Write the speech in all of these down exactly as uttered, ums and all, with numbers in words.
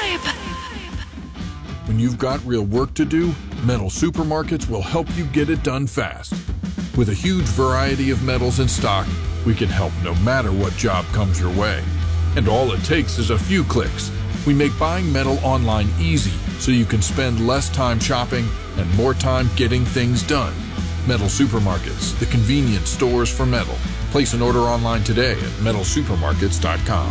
When you've got real work to do, Metal Supermarkets will help you get it done fast. With a huge variety of metals in stock, we can help no matter what job comes your way. And all it takes is a few clicks. We make buying metal online easy so you can spend less time shopping and more time getting things done. Metal Supermarkets, the convenience stores for metal. Place an order online today at metal supermarkets dot com.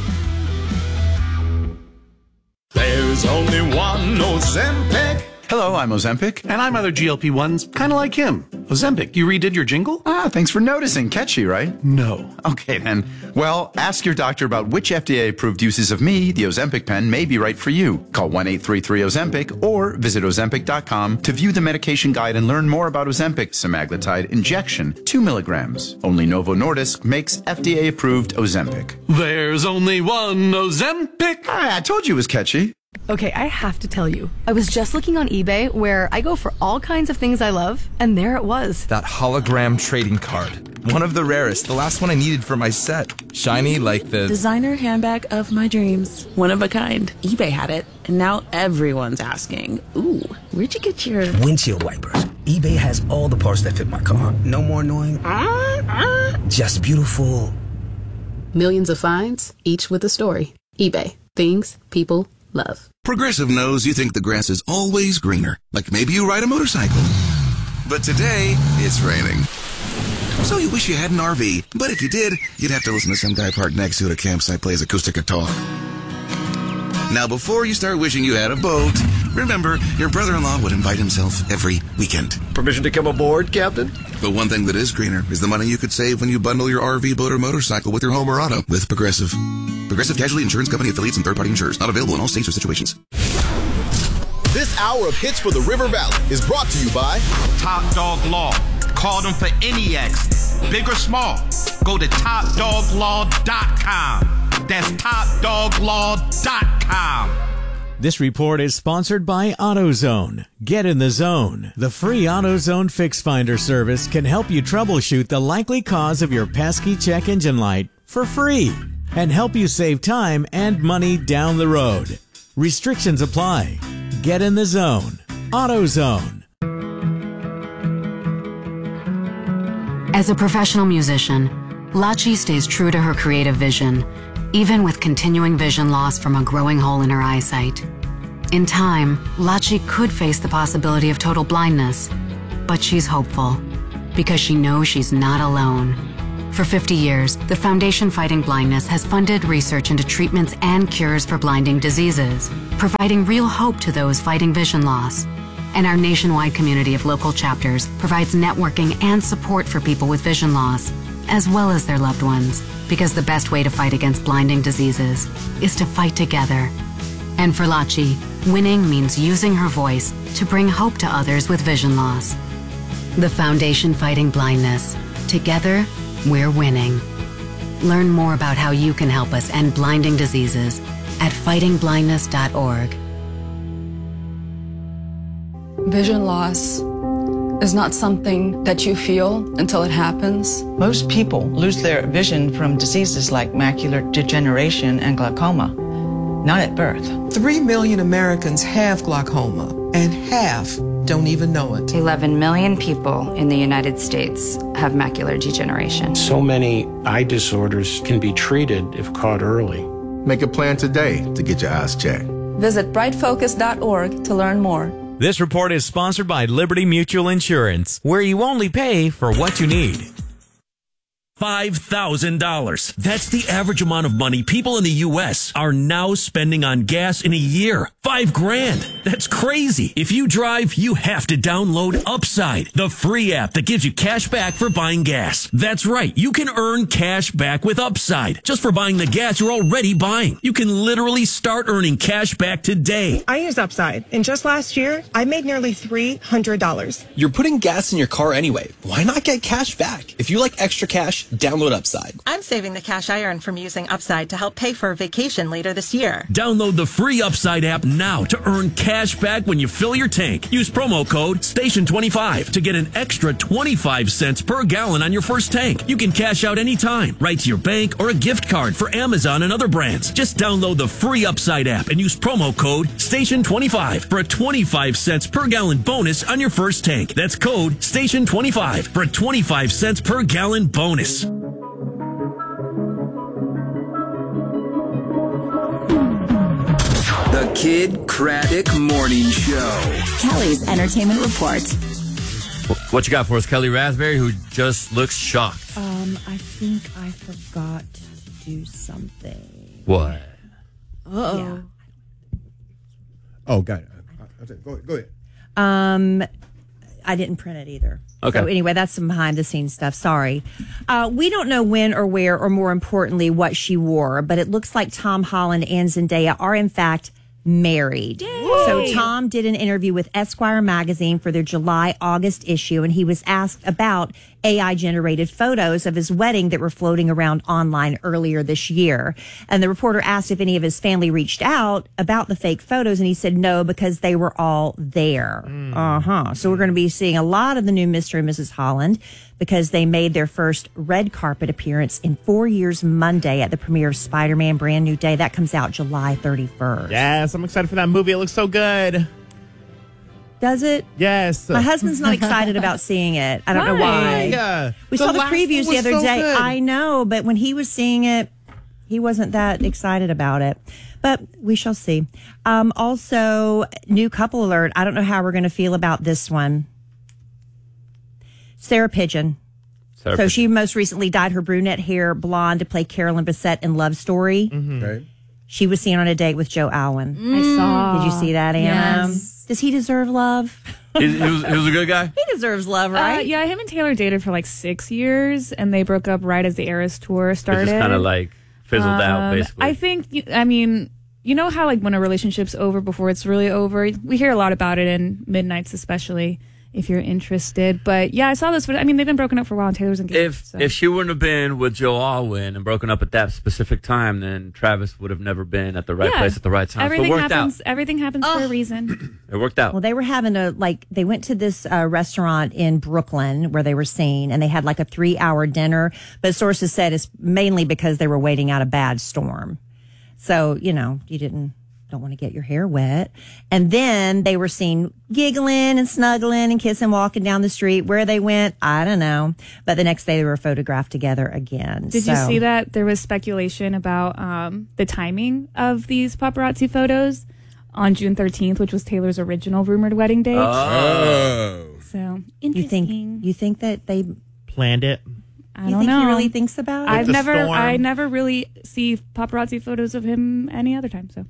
There's only one Ozempic. Hello, I'm Ozempic. And I'm other G L P ones, kind of like him. Ozempic, you redid your jingle? Ah, thanks for noticing. Catchy, right? No. Okay, then. Well, ask your doctor about which F D A-approved uses of me, the Ozempic pen, may be right for you. Call one eight three three Ozempic or visit ozempic dot com to view the medication guide and learn more about Ozempic semaglutide injection, two milligrams. Only Novo Nordisk makes F D A-approved Ozempic. There's only one Ozempic. Ah, I told you it was catchy. Okay, I have to tell you, I was just looking on eBay where I go for all kinds of things I love, and there it was. That hologram trading card. One of the rarest, the last one I needed for my set. Shiny like the... designer handbag of my dreams. One of a kind. eBay had it, and now everyone's asking, ooh, where'd you get your... windshield wipers. eBay has all the parts that fit my car. No more annoying. Uh, uh. Just beautiful. Millions of finds, each with a story. eBay. Things people love. Progressive knows you think the grass is always greener, like maybe you ride a motorcycle. But today, it's raining. So you wish you had an R V, but if you did, you'd have to listen to some guy parked next to you at a campsite plays acoustic guitar. Now, before you start wishing you had a boat, remember, your brother-in-law would invite himself every weekend. Permission to come aboard, Captain? But one thing that is greener is the money you could save when you bundle your R V, boat, or motorcycle with your home or auto with Progressive. Progressive Casualty Insurance Company affiliates and third-party insurers. Not available in all states or situations. This hour of Hits for the River Valley is brought to you by Top Dog Law. Call them for any accident, big or small. Go to top dog law dot com. That's top dog law dot com. This report is sponsored by AutoZone. Get in the zone. The free AutoZone Fix Finder service can help you troubleshoot the likely cause of your pesky check engine light for free and help you save time and money down the road. Restrictions apply. Get in the zone. AutoZone. As a professional musician, Lachi stays true to her creative vision, even with continuing vision loss from a growing hole in her eyesight. In time, Lachi could face the possibility of total blindness, but she's hopeful because she knows she's not alone. For fifty years, the Foundation Fighting Blindness has funded research into treatments and cures for blinding diseases, providing real hope to those fighting vision loss. And our nationwide community of local chapters provides networking and support for people with vision loss, as well as their loved ones, because the best way to fight against blinding diseases is to fight together. And for Lachi, winning means using her voice to bring hope to others with vision loss. The Foundation Fighting Blindness. Together, we're winning. Learn more about how you can help us end blinding diseases at fighting blindness dot org. Vision loss is not something that you feel until it happens. Most people lose their vision from diseases like macular degeneration and glaucoma, not at birth. Three million Americans have glaucoma, and half don't even know it. eleven million people in the United States have macular degeneration. So many eye disorders can be treated if caught early. Make a plan today to get your eyes checked. Visit bright focus dot org to learn more. This report is sponsored by Liberty Mutual Insurance, where you only pay for what you need. five thousand dollars. That's the average amount of money people in the U S are now spending on gas in a year. Five grand. That's crazy. If you drive, you have to download Upside, the free app that gives you cash back for buying gas. That's right. You can earn cash back with Upside just for buying the gas you're already buying. You can literally start earning cash back today. I use Upside, and just last year, I made nearly three hundred dollars. You're putting gas in your car anyway. Why not get cash back? If you like extra cash, Download Upside. I'm saving the cash I earn from using Upside to help pay for a vacation later this year. Download the free Upside app now to earn cash back when you fill your tank. Use promo code station twenty-five to get an extra twenty-five cents per gallon on your first tank. You can cash out anytime, right to your bank or a gift card for Amazon and other brands. Just download the free Upside app and use promo code station twenty-five for a twenty-five cents per gallon bonus on your first tank. That's code station twenty-five for a twenty-five cents per gallon bonus. The Kid Craddock Morning Show. Kelly's Entertainment Report. What you got for us, Kelly Raspberry, who just looks shocked? Um, I think I forgot to do something. What? Uh-oh. Yeah. Oh, got it. Go ahead. Go ahead. Um, I didn't print it either. Okay. So anyway, that's some behind the scenes stuff. Sorry. Uh, we don't know when or where, or more importantly, what she wore, but it looks like Tom Holland and Zendaya are in fact married. Yay. So Tom did an interview with Esquire magazine for their July-August issue, and he was asked about A I-generated photos of his wedding that were floating around online earlier this year. And the reporter asked if any of his family reached out about the fake photos, and he said no, because they were all there. Mm. Uh-huh. So we're going to be seeing a lot of the new Mister and Missus Holland, because they made their first red carpet appearance in four years Monday at the premiere of Spider-Man Brand New Day. That comes out July thirty-first. Yes, I'm excited for that movie. It looks so good. Does it? Yes. My husband's not excited about seeing it. I don't why? know why. Yeah. We the saw the previews the other so day. Good. I know, but when he was seeing it, he wasn't that excited about it. But we shall see. Um, also, new couple alert. I don't know how we're going to feel about this one. Sarah Pigeon. Sarah so Pigeon. She most recently dyed her brunette hair blonde to play Carolyn Bessette in Love Story. Mm-hmm. Okay. She was seen on a date with Joe Alwyn. Mm. I saw. Did you see that, Anna? Yes. Does he deserve love? he, he, was, he was a good guy? He deserves love, right? Uh, yeah, him and Taylor dated for like six years, and they broke up right as the Eras tour started. It just kind of like fizzled um, out, basically. I think, I mean, you know how like when a relationship's over before it's really over? We hear a lot about it in Midnights, especially, if you're interested. But yeah, I saw this. I mean, they've been broken up for a while, and Taylor's engaged. If so. if she wouldn't have been with Joe Alwyn and broken up at that specific time, then Travis would have never been at the right yeah. place at the right time. Everything so it worked happens. out. Everything happens oh. for a reason. It worked out. Well, they were having a like. They went to this uh, restaurant in Brooklyn where they were seen, and they had like a three-hour dinner. But sources said it's mainly because they were waiting out a bad storm. So you know, you didn't. Don't want to get your hair wet. And then they were seen giggling and snuggling and kissing, walking down the street. Where they went, I don't know. But the next day they were photographed together again. Did so. you see that? There was speculation about um, the timing of these paparazzi photos on June thirteenth, which was Taylor's original rumored wedding date. Oh. So, interesting. You think, you think that they planned it? I you don't think know. he really thinks about it? I've never, storm. I never really see paparazzi photos of him any other time, so.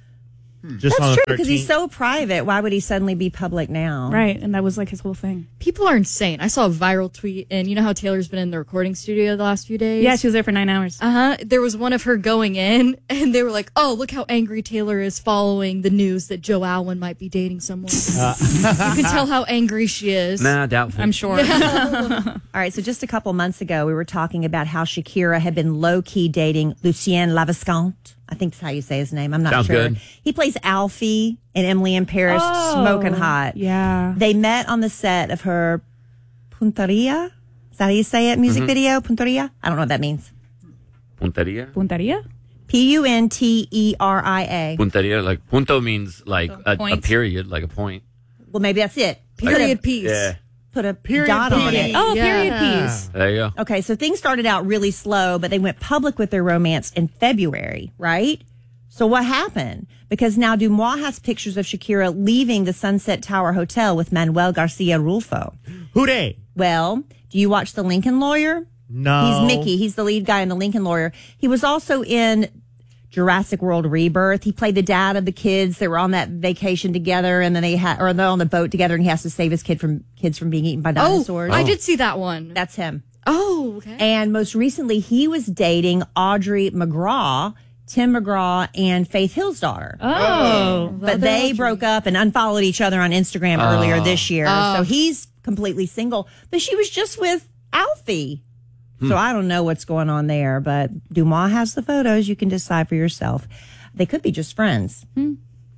Just That's true, because he's so private. Why would he suddenly be public now? Right, and that was like his whole thing. People are insane. I saw a viral tweet, and you know how Taylor's been in the recording studio the last few days? Yeah, she was there for nine hours. Uh-huh. There was one of her going in, and they were like, oh, look how angry Taylor is following the news that Joe Alwyn might be dating someone. Uh. You can tell how angry she is. Nah, doubtful. I'm sure. All right, so just a couple months ago, we were talking about how Shakira had been low-key dating Lucien Lavascante. I think that's how you say his name. I'm not Sounds sure. Good. He plays Alfie in Emily in Paris, oh, smoking hot. Yeah. They met on the set of her Punteria. Is that how you say it? Music mm-hmm. video? Punteria? I don't know what that means. Punteria? Punteria? P U N T E R I A. Punteria, like punto means like a, a, a period, like a point. Well, maybe that's it. Period piece. Yeah. Put a period dot piece. on it. Oh, yeah. period piece. There you go. Okay, so things started out really slow, but they went public with their romance in February, right? So what happened? Because now Dumois has pictures of Shakira leaving the Sunset Tower Hotel with Manuel Garcia Rulfo. Who they? Well, do you watch The Lincoln Lawyer? No. He's Mickey. He's the lead guy in The Lincoln Lawyer. He was also in Jurassic World Rebirth. He played the dad of the kids that were on that vacation together, and then they had, or they're on the boat together, and he has to save his kid from kids from being eaten by dinosaurs. Oh, I did see that one. That's him. Oh, okay. And most recently, he was dating Audrey McGraw, Tim McGraw, and Faith Hill's daughter. Oh, but well, they Audrey. broke up and unfollowed each other on Instagram oh. earlier this year. Oh. So he's completely single. But she was just with Alfie. So I don't know what's going on there, but Dumas has the photos. You can decide for yourself. They could be just friends. Because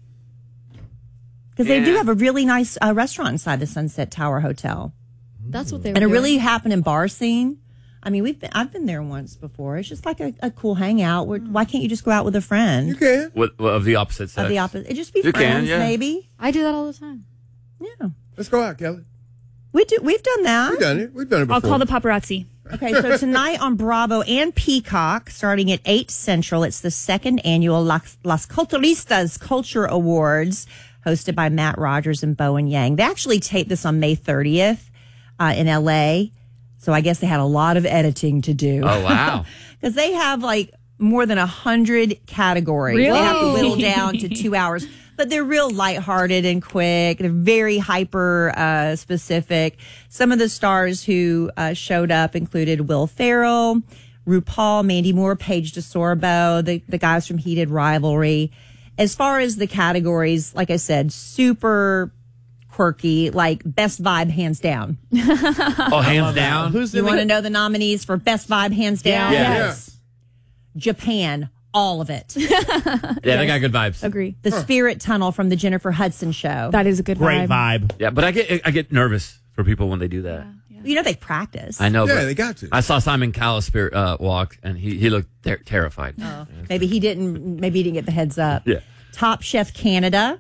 they do Yeah. have a really nice uh, restaurant inside the Sunset Tower Hotel. That's what they were And a doing. really happening bar scene. I mean, we've been, I've been there once before. It's just like a, a cool hangout. Where, why can't you just go out with a friend? You can. What, what, of the opposite sex? Of the opposite. It just be You can, friends, yeah. maybe. I do that all the time. Yeah. Let's go out, Kelly. We do. We've done that. We've done it. We've done it before. I'll call the paparazzi. Okay, so tonight on Bravo and Peacock, starting at eight Central, it's the second annual Las, Las Culturistas Culture Awards, hosted by Matt Rogers and Bowen Yang. They actually taped this on May thirtieth uh, in L A, so I guess they had a lot of editing to do. Oh, wow. Because they have like more than a hundred categories. Really? They have to whittle down to two hours. But they're real lighthearted and quick. They're very hyper uh, specific. Some of the stars who uh, showed up included Will Ferrell, RuPaul, Mandy Moore, Paige DeSorbo, the, the guys from Heated Rivalry. As far as the categories, like I said, super quirky, like best vibe, hands down. Oh, hands down? Who's you want to know the nominees for best vibe, hands down? Yeah. Yes. Japan, all of it. Yeah, they got good vibes. Agree. The Spirit Tunnel from the Jennifer Hudson show. That is a good Great vibe. vibe. Yeah, but I get I get nervous for people when they do that. You know, they practice. I know. Yeah, but they got to. I saw Simon Cowell's spirit uh, walk, and he, he looked ter- terrified. Oh, maybe he didn't. Maybe he didn't get the heads up. Yeah. Top Chef Canada,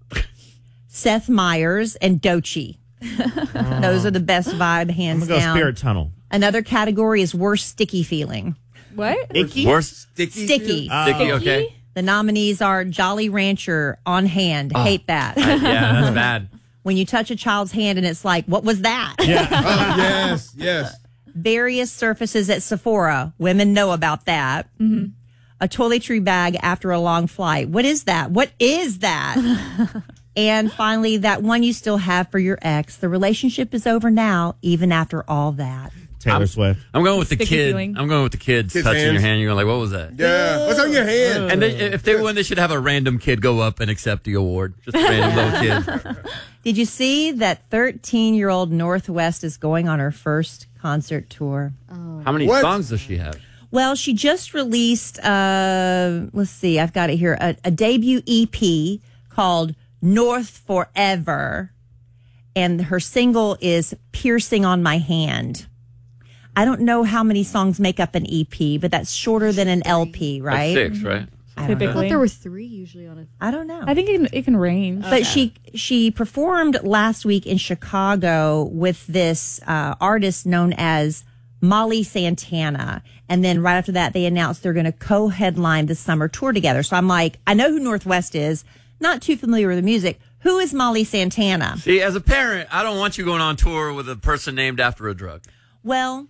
Seth Meyers, and Doechii. Those are the best vibe, hands I'm gonna go down. Spirit Tunnel. Another category is worst sticky feeling. What? Icky? Worst Sticky. Sticky. sticky. Okay. The nominees are Jolly Rancher, On Hand. Oh. Hate that. I- yeah, that's bad. When you touch a child's hand and it's like, what was that? Oh, yes, yes. Various surfaces at Sephora. Women know about that. Mm-hmm. A toiletry bag after a long flight. What is that? What is that? And finally, that one you still have for your ex. The relationship is over now, even after all that. Taylor I'm, Swift. I'm going with the Sticky kid. feeling. I'm going with the kids Kids' touching hands. your hand. You're going like, what was that? Yeah. What's on your hand? And they, if they win, they should have a random kid go up and accept the award. Just a random little kid. Did you see that thirteen-year-old Northwest is going on her first concert tour? How many What? songs does she have? Well, she just released, uh, let's see, I've got it here, a, a debut E P called North Forever. And her single is Piercing on My Hand. I don't know how many songs make up an E P, but that's shorter than an L P, right? Like six, right? I don't I know. thought there were three usually on it. I don't know. I think it can, it can range. But she she performed last week in Chicago with this uh, artist known as Molly Santana. And then right after that, they announced they're going to co-headline the summer tour together. So I'm like, I know who Northwest is, not too familiar with the music. Who is Molly Santana? See, as a parent, I don't want you going on tour with a person named after a drug. Well,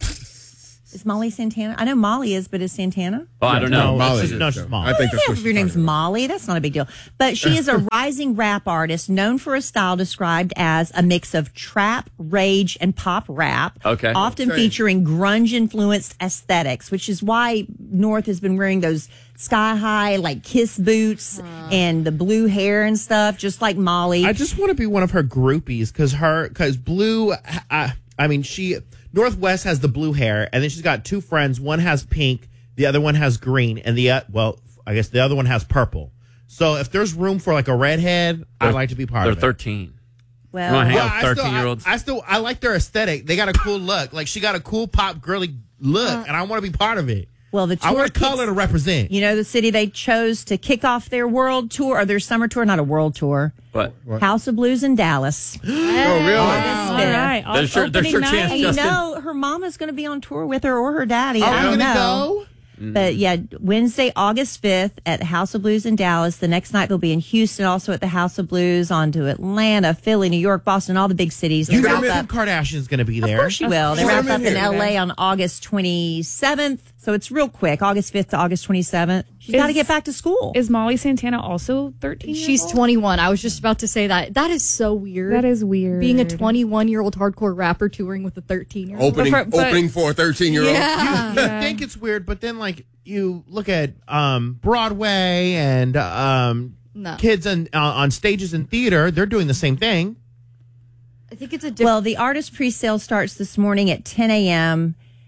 is Molly Santana? I know Molly is, but is Santana? Oh, I don't know. No, Molly she's, is, no, she's though. small. I think that's Yeah, what if your she's name's talking about. Molly, that's not a big deal. But she is a rising rap artist known for a style described as a mix of trap, rage, and pop rap. Okay. Often Okay. featuring grunge-influenced aesthetics, which is why North has been wearing those sky-high, like, Kiss boots and the blue hair and stuff, just like Molly. I just want to be one of her groupies because her because Blue. I, I mean, she Northwest has the blue hair, and then she's got two friends. One has pink, the other one has green, and the uh, well, I guess the other one has purple. So if there's room for like a redhead, I'd like to be part They're of it. thirteen. well, You wanna hang Well, out I with still- thirteen-year-olds? I, I still I like their aesthetic. They got a cool look. Like she got a cool pop girly look, and I want to be part of it. well, the tour I want kicks- color to represent. You know the city they chose to kick off their world tour, or their summer tour, not a world tour. What? House of Blues in Dallas. Oh, really? August All fifth. right. There's sure- there's Opening sure night. chance And you Justin- know, her mama's going to be on tour with her or her daddy. Are I we don't gonna know. go? But yeah, Wednesday, August fifth at House of Blues in Dallas. The next night they'll be in Houston, also at the House of Blues, on to Atlanta, Philly, New York, Boston, all the big cities. They You know wrap Kim up. Kardashian's going to be there. Of course you will. They Put wrap them up in in here. L A on August twenty-seventh. So it's real quick, August fifth to August twenty-seventh. She's got to Is- get back to school. Is Molly Santana also thirteen? She's twenty-one. I was just about to say that. That is so weird. That is weird. Being a twenty-one-year-old hardcore rapper touring with a thirteen-year-old. Opening, But for- but- opening for a thirteen-year-old. Yeah. You, you think it's weird, but then like you look at um, Broadway and um, No. kids on uh, on stages in theater, they're doing the same thing. I think it's a different. Well, the artist pre-sale starts this morning at ten a.m.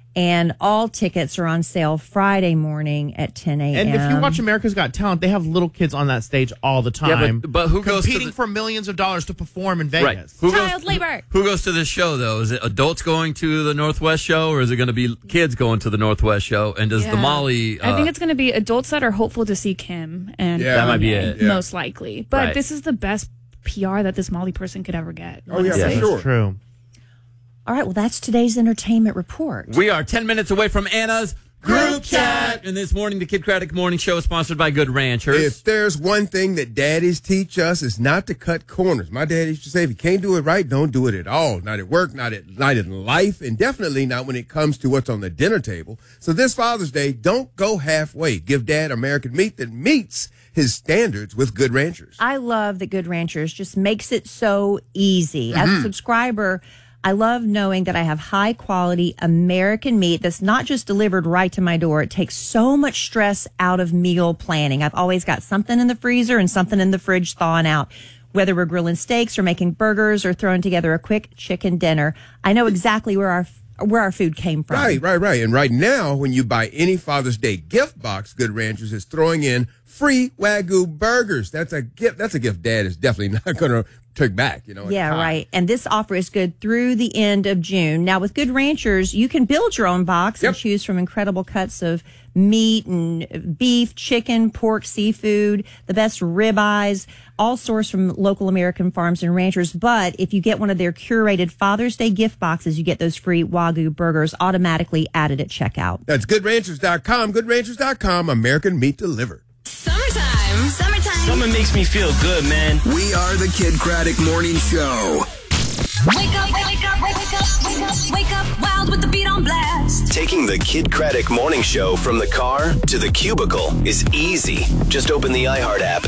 And all tickets are on sale Friday morning at ten a.m. And if you watch America's Got Talent, they have little kids on that stage all the time. Yeah, but, but who goes to competing the, for millions of dollars to perform in Vegas? Right. Who Child goes, labor. Who, who goes to this show, though? Is it adults going to the Northwest show, or is it going to be kids going to the Northwest show? And does Yeah. the Molly... Uh, I think it's going to be adults that are hopeful to see Kim and Yeah. That might be it. Yeah. most likely. But Right. this is the best P R that this Molly person could ever get. Oh, yeah, honestly. for sure. That's true. All right, well, that's today's entertainment report. We are ten minutes away from Anna's Group Chat. And this morning, the Kid Craddock Morning Show is sponsored by Good Ranchers. If there's one thing that daddies teach us, is not to cut corners. My dad used to say, if you can't do it right, don't do it at all. Not at work, not at not in life, and definitely not when it comes to what's on the dinner table. So this Father's Day, don't go halfway. Give Dad American meat that meets his standards with Good Ranchers. I love that Good Ranchers just makes it so easy. As Mm-hmm. a subscriber, I love knowing that I have high quality American meat that's not just delivered right to my door. It takes so much stress out of meal planning. I've always got something in the freezer and something in the fridge thawing out. Whether we're grilling steaks or making burgers or throwing together a quick chicken dinner, I know exactly where our where our food came from. Right, right, right. And right now, when you buy any Father's Day gift box, Good Ranchers is throwing in free Wagyu burgers. That's a gift. That's a gift Dad is definitely not going to take back. You know. at Yeah, the time. right. And this offer is good through the end of June. Now, with Good Ranchers, you can build your own box and choose from incredible cuts of meat and beef, chicken, pork, seafood, the best ribeyes, all sourced from local American farms and ranchers. But if you get one of their curated Father's Day gift boxes, you get those free Wagyu burgers automatically added at checkout. That's good ranchers dot com. good ranchers dot com. American meat delivered. Summertime. Summertime. Summer makes me feel good, man. We are the Kid Craddock Morning Show. Wake up, wake up, wake up, wake up, wake up, wild with the beat on blast. Taking the Kid Craddock Morning Show from the car to the cubicle is easy. Just open the iHeart app